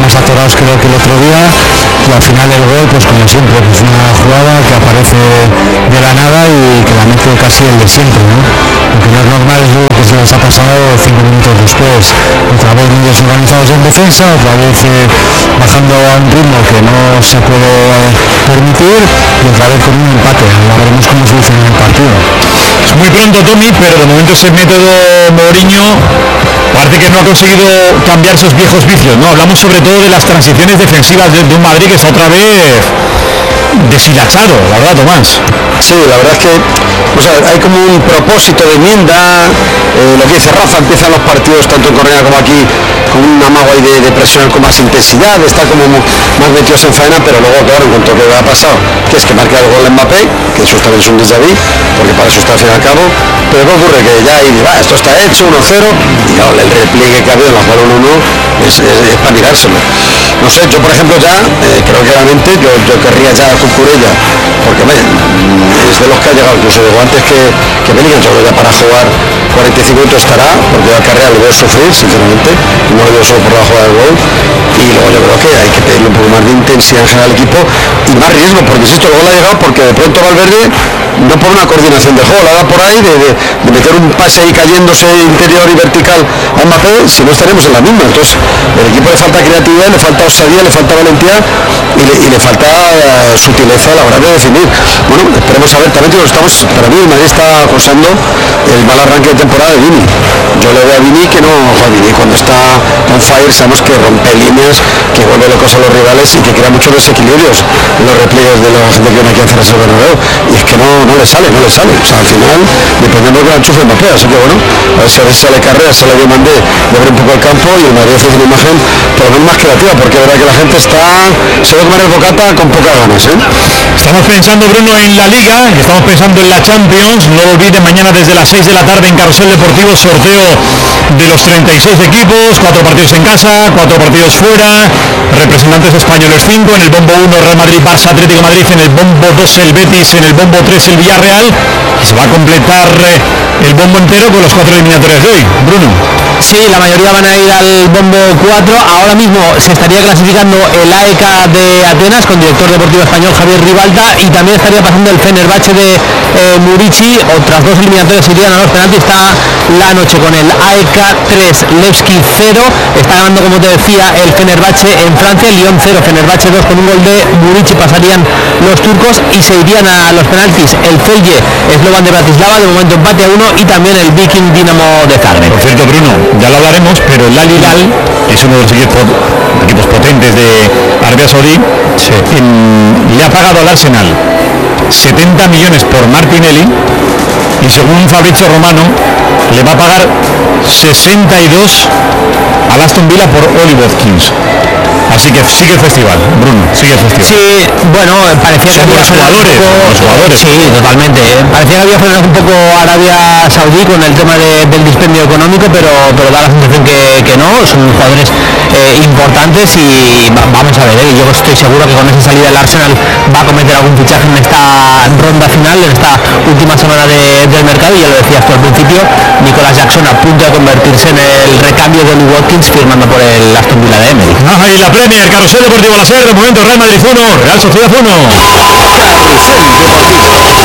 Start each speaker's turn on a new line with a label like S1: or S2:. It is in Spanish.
S1: más atorados creo que el otro día, y al final el gol, pues como siempre, pues una jugada que aparece de la nada y que la mete casi el de siempre, ¿no? Lo que no es normal es lo que se les ha pasado 5 minutos después, otra vez muy desorganizados en defensa, otra vez bajando a un ritmo que no se puede permitir, y otra vez con un empate. Ya veremos cómo se dice en el partido.
S2: Es muy pronto, Tommy, pero de momento ese método Mourinho parece que no ha conseguido cambiar sus viejos vicios, ¿no? Hablamos sobre todo de las transiciones defensivas de un Madrid que está otra vez deshilachado, la verdad, Tomás.
S3: Sí, la verdad es que hay como un propósito de enmienda, lo que dice Rafa, empiezan los partidos tanto en Correa como aquí con un amago ahí de presionar con más intensidad, está como más metidos en faena, pero luego claro, en cuanto que ha pasado, que es que marca el gol Mbappé, que eso también es un déjà vu, porque para eso está al fin y al cabo, pero ¿qué ocurre? Que ya ahí, esto está hecho, 1-0, y claro, el repliegue que ha habido en la jugada 1-1 es para mirárselo. No sé, yo por ejemplo ya, creo que realmente yo querría ya con Cucurella, porque es de los que ha llegado, incluso digo antes que Bellingham, yo creo que ya para jugar 45 minutos estará, porque la carrera lo veo sufrir, sinceramente, y no lo veo solo por la jugada del gol, y luego yo creo que hay que pedirle un poco más de intensidad en general al equipo, y más riesgo, porque si esto el gol ha llegado porque de pronto Valverde, no por una coordinación de juego, la da por ahí, de meter un pase ahí cayéndose interior y vertical a Mbappé, si no estaremos en la misma. Entonces, el equipo le falta creatividad, le falta osadía, le falta valentía y le falta sutileza a la hora de definir. Bueno, esperemos a ver, también para mí el Madrid está acosando el mal arranque de temporada de Vini. Yo le veo a Vini que no, Vini cuando está on fire sabemos que rompe líneas, que vuelve locos a los rivales y que crea muchos desequilibrios en los repliegues de la gente que viene aquí a hacer ese Bernabéu, y es que no le sale, o sea, al final dependemos de la enchufe de Mbappé, así que bueno, a ver si sale Carrera, sale Diomandé, le abre un poco el campo y el Madrid ofrece una imagen por lo menos más creativa, porque es verdad que la gente se va a comer el bocata con pocas ganas, ¿eh?
S2: Estamos pensando, Bruno, en la Liga, estamos pensando en la Champions, no lo olviden, mañana desde las 6 de la tarde en Carrusel Deportivo, sorteo de los 36 equipos, 4 partidos en casa, 4 partidos fuera, representantes españoles 5, en el bombo 1 Real Madrid, Barça, Atlético de Madrid, en el bombo 2 el Betis, en el bombo 3 el Villarreal, y se va a completar el bombo entero con los 4 eliminatorias de hoy. Bruno.
S4: Sí, la mayoría van a ir al bombo 4. Ahora mismo se estaría clasificando el AEK de Atenas con director deportivo español Javier Ribalta, y también estaría pasando el Fenerbahce de Murici. Otras 2 eliminatorias irían a los penaltis. Está la noche con el AEK 3, Levski 0. Está ganando, como te decía, el Fenerbahce en Francia, Lyon 0, Fenerbahce 2. Con un gol de Murici pasarían los turcos y se irían a los penaltis el Celje Slovan de Bratislava, de momento empate a 1, y también el Viking Dinamo de Zagreb.
S2: Por cierto, Bruno, ya lo hablaremos, pero el Al Hilal es uno de los equipos potentes de Arabia Saudí, sí. Le ha pagado al Arsenal 70 millones por Martinelli, y según Fabrizio Romano le va a pagar 62 al Aston Villa por Oli Watkins. Así que sigue el festival, Bruno, sigue el festival.
S4: Sí, bueno, parecía que había frenado
S2: los jugadores.
S4: Sí, totalmente. Parecía que había frenado un poco Arabia Saudí con el tema del dispendio económico, pero da la sensación que no, son jugadores importantes, y vamos a ver, yo estoy seguro que con esa salida el Arsenal va a cometer algún fichaje en esta ronda final, en esta última semana del mercado, y ya lo decías tú al principio, Nicolas Jackson a punto de convertirse en el recambio de Oli Watkins firmando por el Aston Villa de Emery.
S2: Y la Premier, Carrusel Deportivo La Ser, de momento Real Madrid 1, Real Sociedad 1.
S3: Carrusel Deportivo.